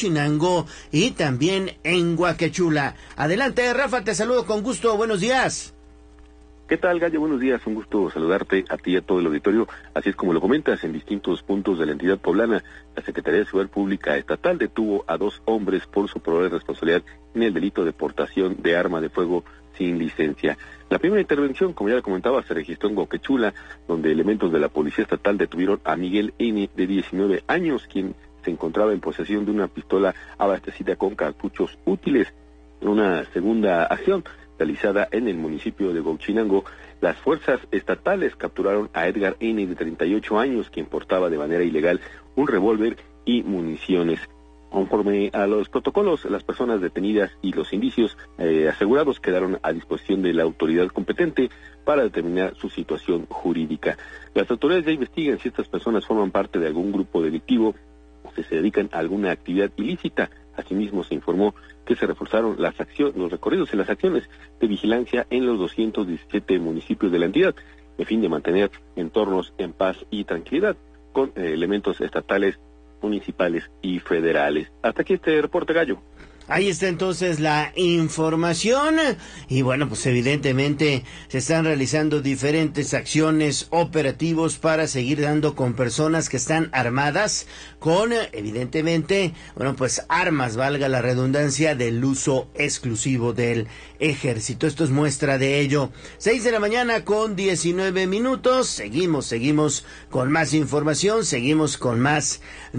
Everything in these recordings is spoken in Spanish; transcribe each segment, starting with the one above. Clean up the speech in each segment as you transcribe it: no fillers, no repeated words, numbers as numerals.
Huachinango y también en Huaquechula. Adelante, Rafa, te saludo con gusto, buenos días. ¿Qué tal, Gallo? Buenos días, un gusto saludarte a ti y a todo el auditorio. Así es como lo comentas, en distintos puntos de la entidad poblana, la Secretaría de Seguridad Pública Estatal detuvo a 2 hombres por su probable responsabilidad en el delito de portación de arma de fuego sin licencia. La primera intervención, como ya lo comentaba, se registró en Huaquechula, donde elementos de la Policía Estatal detuvieron a Miguel N., de 19 años, quien se encontraba en posesión de una pistola abastecida con cartuchos útiles. En una segunda acción realizada en el municipio de Huachinango, las fuerzas estatales capturaron a Edgar N., de 38 años, quien portaba de manera ilegal un revólver y municiones. Conforme a los protocolos, las personas detenidas y los indicios asegurados quedaron a disposición de la autoridad competente para determinar su situación jurídica. Las autoridades ya investigan si estas personas forman parte de algún grupo delictivo o si se dedican a alguna actividad ilícita. Asimismo, se informó que se reforzaron los recorridos y las acciones de vigilancia en los 217 municipios de la entidad, a fin de mantener entornos en paz y tranquilidad, con elementos estatales, municipales y federales. Hasta aquí este reporte, Gallo. Ahí está entonces la información y bueno, pues evidentemente se están realizando diferentes acciones operativos para seguir dando con personas que están armadas con evidentemente, bueno, pues armas, valga la redundancia, del uso exclusivo del ejército. Esto es muestra de ello. 6 de la mañana con 19 minutos. Seguimos con más información, seguimos con más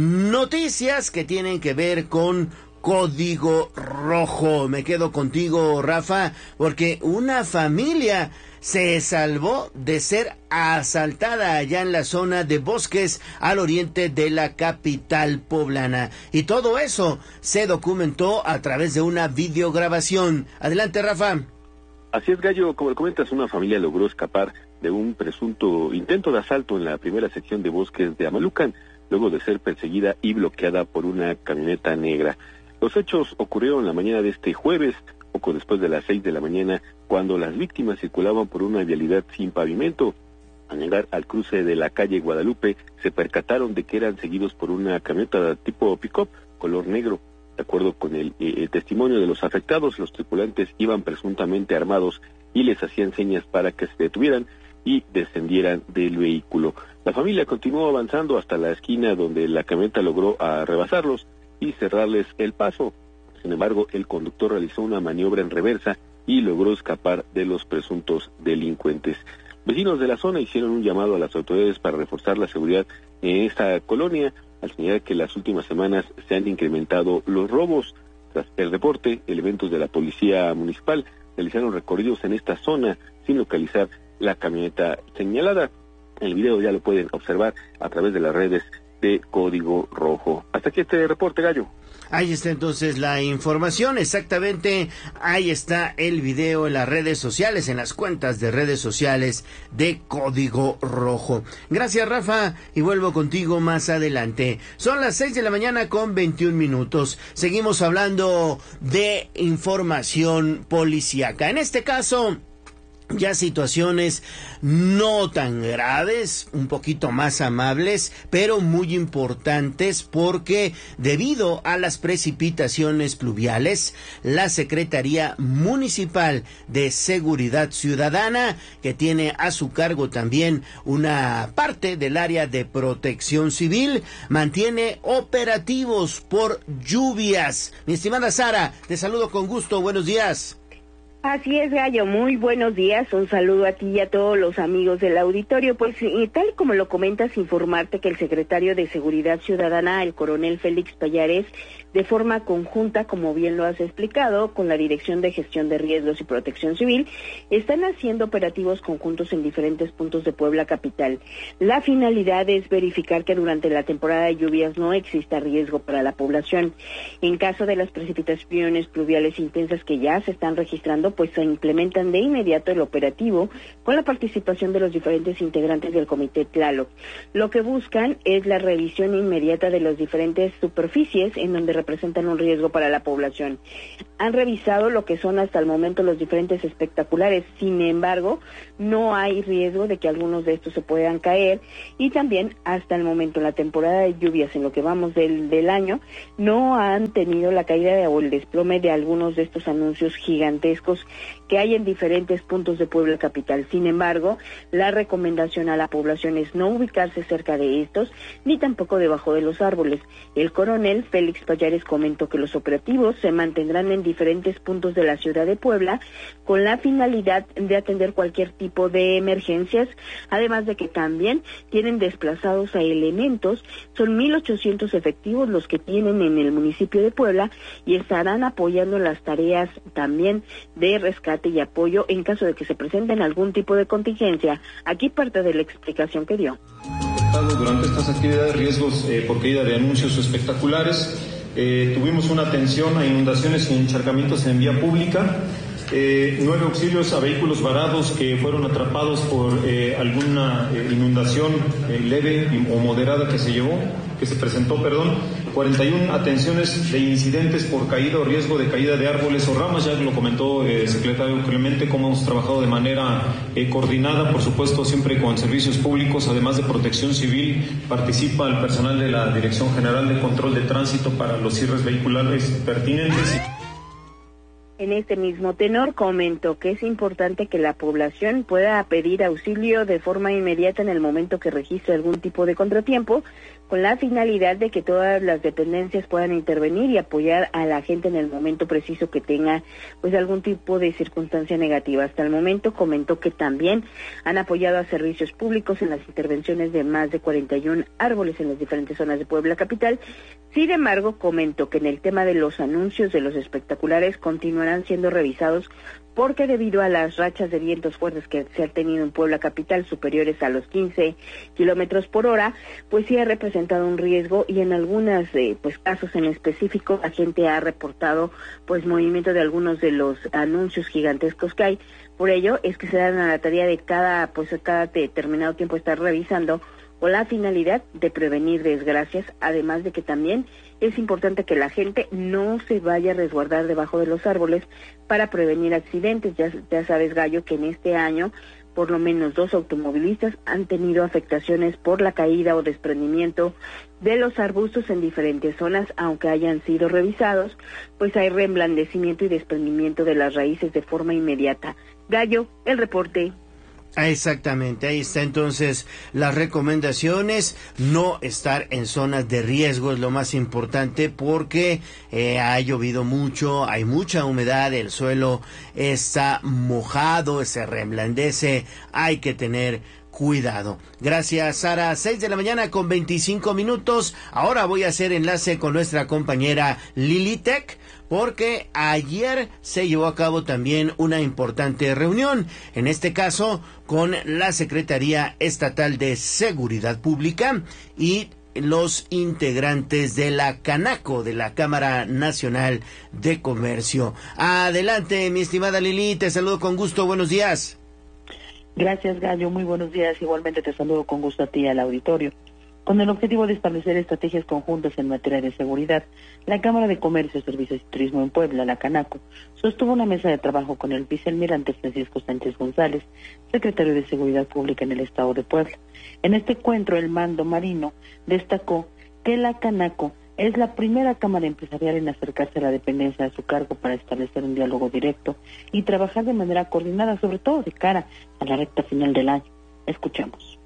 noticias que tienen que ver con Código Rojo. Me quedo contigo, Rafa, porque una familia se salvó de ser asaltada allá en la zona de Bosques, al oriente de la capital poblana. Y todo eso se documentó a través de una videograbación. Adelante, Rafa. Así es, Gallo, como lo comentas, una familia logró escapar de un presunto intento de asalto en la primera sección de Bosques de Amalucan, luego de ser perseguida y bloqueada por una camioneta negra. Los hechos ocurrieron la mañana de este jueves, poco después de las 6 de la mañana, cuando las víctimas circulaban por una vialidad sin pavimento. Al llegar al cruce de la calle Guadalupe, se percataron de que eran seguidos por una camioneta tipo pick-up color negro. De acuerdo con el testimonio de los afectados, los tripulantes iban presuntamente armados y les hacían señas para que se detuvieran y descendieran del vehículo. La familia continuó avanzando hasta la esquina donde la camioneta logró rebasarlos y cerrarles el paso. Sin embargo, el conductor realizó una maniobra en reversa y logró escapar de los presuntos delincuentes. Vecinos de la zona hicieron un llamado a las autoridades para reforzar la seguridad en esta colonia, al señalar que en las últimas semanas se han incrementado los robos. Tras el reporte, elementos de la policía municipal realizaron recorridos en esta zona sin localizar la camioneta señalada. El video ya lo pueden observar a través de las redes de Código Rojo. Hasta aquí este reporte, Gallo. Ahí está entonces la información, exactamente, ahí está el video en las redes sociales, en las cuentas de redes sociales de Código Rojo. Gracias, Rafa, y vuelvo contigo más adelante. Son las 6 de la mañana con 21 minutos. Seguimos hablando de información policíaca. En este caso, ya situaciones no tan graves, un poquito más amables, pero muy importantes porque debido a las precipitaciones pluviales, la Secretaría Municipal de Seguridad Ciudadana, que tiene a su cargo también una parte del área de protección civil, mantiene operativos por lluvias. Mi estimada Sara, te saludo con gusto, buenos días. Así es, Gallo, muy buenos días, un saludo a ti y a todos los amigos del auditorio. Pues tal como lo comentas, informarte que el secretario de Seguridad Ciudadana, el coronel Félix Payares, de forma conjunta, como bien lo has explicado, con la Dirección de Gestión de Riesgos y Protección Civil, están haciendo operativos conjuntos en diferentes puntos de Puebla capital. La finalidad es verificar que durante la temporada de lluvias no exista riesgo para la población. En caso de las precipitaciones pluviales intensas que ya se están registrando, pues se implementan de inmediato el operativo con la participación de los diferentes integrantes del Comité Tlaloc. Lo que buscan es la revisión inmediata de las diferentes superficies en donde representan un riesgo para la población. Han revisado lo que son hasta el momento los diferentes espectaculares, sin embargo, no hay riesgo de que algunos de estos se puedan caer, y también hasta el momento en la temporada de lluvias, en lo que vamos del año, no han tenido la caída o el desplome de algunos de estos anuncios gigantescos que hay en diferentes puntos de Puebla capital. Sin embargo, la recomendación a la población es no ubicarse cerca de estos, ni tampoco debajo de los árboles. El coronel Félix Payares comentó que los operativos se mantendrán en diferentes puntos de la ciudad de Puebla con la finalidad de atender cualquier tipo de emergencias, además de que también tienen desplazados a elementos. Son 1,800 efectivos los que tienen en el municipio de Puebla y estarán apoyando las tareas también de rescate y apoyo en caso de que se presenten algún tipo de contingencia. Aquí parte de la explicación que dio. Durante estas actividades, riesgos por caída de anuncios espectaculares, tuvimos una atención a inundaciones y encharcamientos en vía pública, 9 auxilios a vehículos varados que fueron atrapados por alguna inundación leve o moderada que se presentó, 41 atenciones de incidentes por caída o riesgo de caída de árboles o ramas. Ya lo comentó el secretario Clemente, cómo hemos trabajado de manera coordinada, por supuesto siempre con servicios públicos, además de Protección Civil, participa el personal de la Dirección General de Control de Tránsito para los cierres vehiculares pertinentes. En este mismo tenor comentó que es importante que la población pueda pedir auxilio de forma inmediata en el momento que registre algún tipo de contratiempo, con la finalidad de que todas las dependencias puedan intervenir y apoyar a la gente en el momento preciso que tenga pues algún tipo de circunstancia negativa. Hasta el momento comentó que también han apoyado a servicios públicos en las intervenciones de más de 41 árboles en las diferentes zonas de Puebla capital. Sin embargo, comentó que en el tema de los anuncios de los espectaculares continuarán siendo revisados porque debido a las rachas de vientos fuertes que se han tenido en Puebla capital, superiores a los 15 kilómetros por hora, pues sí ha representado un riesgo, y en algunos casos en específico la gente ha reportado pues movimiento de algunos de los anuncios gigantescos que hay. Por ello es que se dan a la tarea de cada determinado tiempo estar revisando con la finalidad de prevenir desgracias, además de que también es importante que la gente no se vaya a resguardar debajo de los árboles para prevenir accidentes. Ya sabes, Gallo, que en este año por lo menos 2 automovilistas han tenido afectaciones por la caída o desprendimiento de los arbustos en diferentes zonas, aunque hayan sido revisados, pues hay reblandecimiento y desprendimiento de las raíces de forma inmediata. Gallo, el reporte. Exactamente, ahí está entonces las recomendaciones. No estar en zonas de riesgo es lo más importante, porque ha llovido mucho, hay mucha humedad, el suelo está mojado, se reblandece, hay que tener cuidado. Gracias, Sara. 6 de la mañana con 25 minutos. Ahora voy a hacer enlace con nuestra compañera Lili Tech, porque ayer se llevó a cabo también una importante reunión, en este caso con la Secretaría Estatal de Seguridad Pública y los integrantes de la Canaco, de la Cámara Nacional de Comercio. Adelante, mi estimada Lili, te saludo con gusto, buenos días. Gracias, Gallo, muy buenos días. Igualmente te saludo con gusto a ti y al auditorio. Con el objetivo de establecer estrategias conjuntas en materia de seguridad, la Cámara de Comercio, Servicios y Turismo en Puebla, la Canaco, sostuvo una mesa de trabajo con el vicealmirante Francisco Sánchez González, secretario de Seguridad Pública en el Estado de Puebla. En este encuentro, el mando marino destacó que la Canaco es la primera cámara empresarial en acercarse a la dependencia a su cargo para establecer un diálogo directo y trabajar de manera coordinada, sobre todo de cara a la recta final del año. Escuchemos.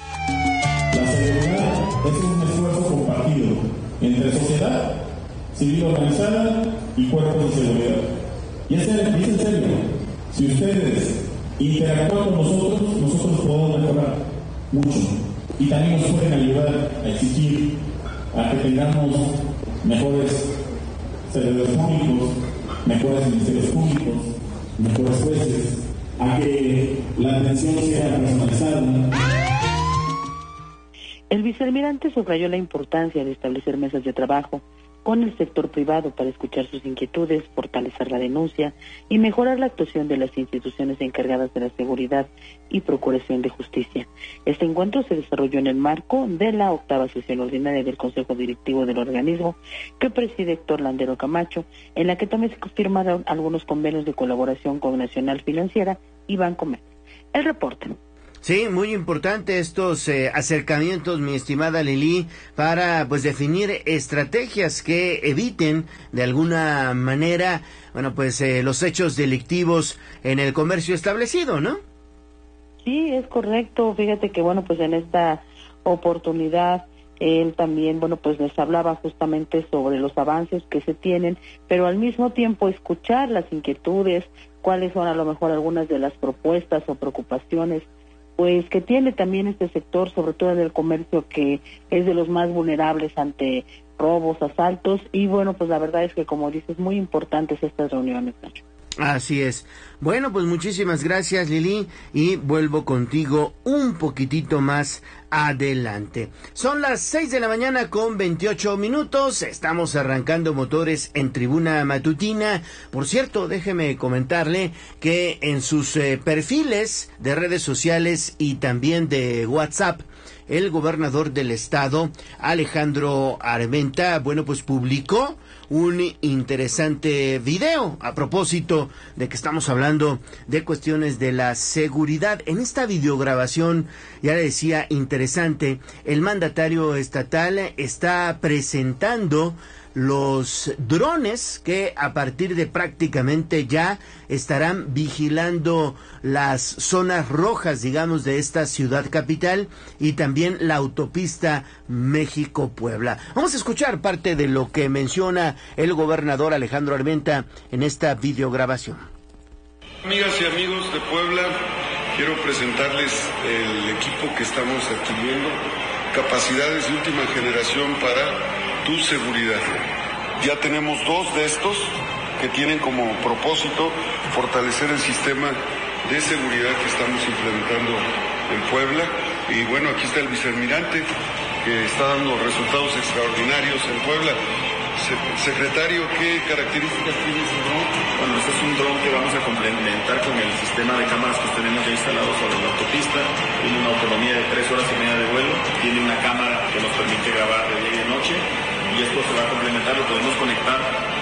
La seguridad es un esfuerzo compartido entre sociedad civil organizada y cuerpos de seguridad. Y es en serio, si ustedes interactúan con nosotros podemos mejorar mucho. Y también nos pueden ayudar a exigir a que tengamos mejores servidores públicos, mejores ministerios públicos, mejores jueces, a que la atención sea personalizada. El vicealmirante subrayó la importancia de establecer mesas de trabajo con el sector privado para escuchar sus inquietudes, fortalecer la denuncia y mejorar la actuación de las instituciones encargadas de la seguridad y procuración de justicia. Este encuentro se desarrolló en el marco de la 8ª sesión ordinaria del Consejo Directivo del organismo que preside Héctor Landero Camacho, en la que también se firmaron algunos convenios de colaboración con Nacional Financiera y Bancomer. El reporte. Sí, muy importante estos acercamientos, mi estimada Lili, para pues definir estrategias que eviten de alguna manera, los hechos delictivos en el comercio establecido, ¿no? Sí, es correcto. Fíjate que en esta oportunidad él también, les hablaba justamente sobre los avances que se tienen, pero al mismo tiempo escuchar las inquietudes, cuáles son a lo mejor algunas de las propuestas o preocupaciones que tiene también este sector, sobre todo en el comercio, que es de los más vulnerables ante robos, asaltos, y la verdad es que, como dices, muy importantes estas reuniones, Nacho. Así es. Bueno, pues muchísimas gracias, Lili, y vuelvo contigo un poquitito más adelante. Son las 6 de la mañana con 28 minutos. Estamos arrancando motores en Tribuna Matutina. Por cierto, déjeme comentarle que en sus perfiles de redes sociales y también de WhatsApp, el gobernador del estado, Alejandro Armenta, publicó un interesante video a propósito de que estamos hablando de cuestiones de la seguridad. En esta videograbación, ya le decía, interesante, el mandatario estatal está presentando los drones que a partir de prácticamente ya estarán vigilando las zonas rojas, digamos, de esta ciudad capital y también la autopista México-Puebla. Vamos a escuchar parte de lo que menciona el gobernador Alejandro Armenta en esta videograbación. Amigas y amigos de Puebla, quiero presentarles el equipo que estamos adquiriendo, capacidades de última generación para tu seguridad. Ya tenemos 2 de estos que tienen como propósito fortalecer el sistema de seguridad que estamos implementando en Puebla. Y aquí está el vicealmirante que está dando resultados extraordinarios en Puebla. Secretario, ¿qué características tiene ese dron? Este es un dron que vamos a complementar con el sistema de cámaras que tenemos ya instalado sobre la autopista. Tiene una autonomía de 3 horas y media de vuelo. Tiene una cámara que nos permite grabar de día y de noche. Y esto se va a complementar, lo podemos conectar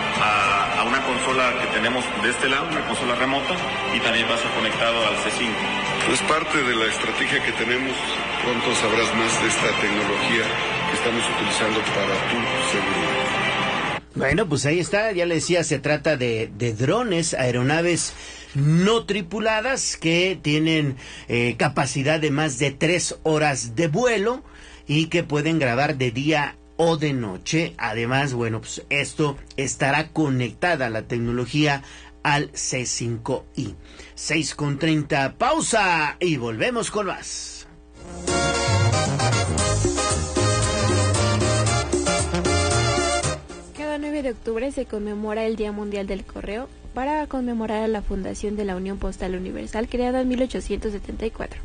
a una consola que tenemos de este lado, una consola remota, y también va a ser conectado al C5. Es parte de la estrategia que tenemos. Pronto sabrás más de esta tecnología que estamos utilizando para tu seguridad. Pues ahí está, ya le decía, se trata de drones, aeronaves no tripuladas que tienen capacidad de más de 3 horas de vuelo y que pueden grabar de día o de noche. Además, esto estará conectada la tecnología al C5I. 6:30, pausa y volvemos con más. Cada 9 de octubre se conmemora el Día Mundial del Correo para conmemorar a la fundación de la Unión Postal Universal creada en 1874.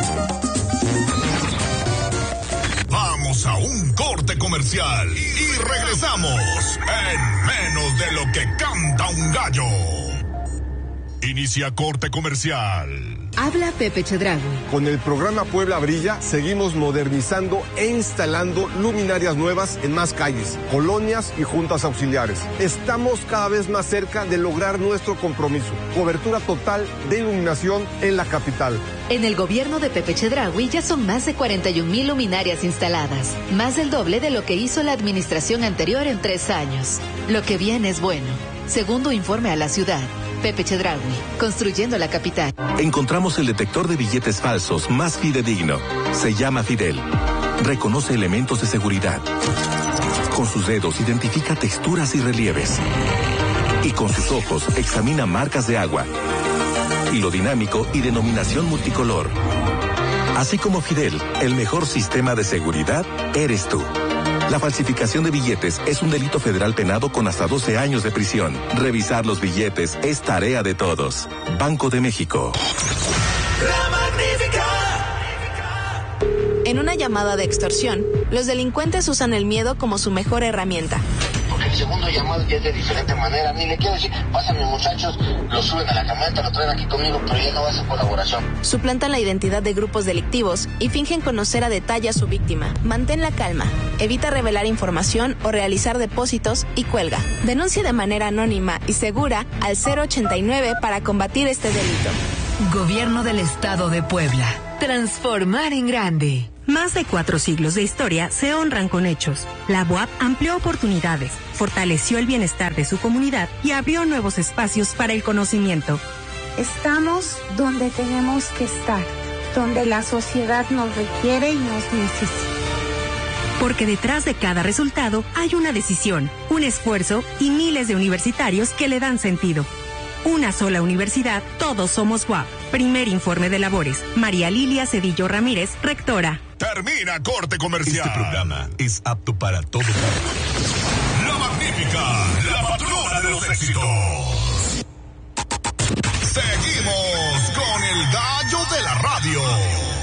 Vamos a un corte comercial y regresamos en menos de lo que canta un gallo. Inicia corte comercial. Habla Pepe Chedraui. Con el programa Puebla Brilla seguimos modernizando e instalando luminarias nuevas en más calles, colonias y juntas auxiliares. Estamos cada vez más cerca de lograr nuestro compromiso. Cobertura total de iluminación en la capital. En el gobierno de Pepe Chedraui ya son más de 41,000 luminarias instaladas, más del doble de lo que hizo la administración anterior en 3 años. Lo que viene es bueno. Segundo informe a la ciudad. Pepe Chedraui, construyendo la capital. Encontramos el detector de billetes falsos más fidedigno. Se llama Fidel. Reconoce elementos de seguridad. Con sus dedos identifica texturas y relieves. Y con sus ojos examina marcas de agua. Hilo dinámico y denominación multicolor. Así como Fidel, el mejor sistema de seguridad eres tú. La falsificación de billetes es un delito federal penado con hasta 12 años de prisión. Revisar los billetes es tarea de todos. Banco de México. La Magnífica. En una llamada de extorsión, los delincuentes usan el miedo como su mejor herramienta. el segundo llamado ya es de diferente manera. Ni le quiero decir, pásame muchachos, lo suben a la camioneta, lo traen aquí conmigo, pero ya no va a ser colaboración. Suplantan la identidad de grupos delictivos y fingen conocer a detalle a su víctima. Mantén la calma, evita revelar información o realizar depósitos y cuelga. Denuncia de manera anónima y segura al 089 para combatir este delito. Gobierno del Estado de Puebla. Transformar en grande. Más de 4 siglos de historia se honran con hechos. La UAP amplió oportunidades, fortaleció el bienestar de su comunidad y abrió nuevos espacios para el conocimiento. Estamos donde tenemos que estar, donde la sociedad nos requiere y nos necesita. Porque detrás de cada resultado hay una decisión, un esfuerzo y miles de universitarios que le dan sentido. Una sola universidad, todos somos UAP. Primer informe de labores. María Lilia Cedillo Ramírez, rectora. Termina corte comercial. Este programa es apto para todo público. La Magnífica, la patrona de los éxitos. Seguimos con el gallo de la radio.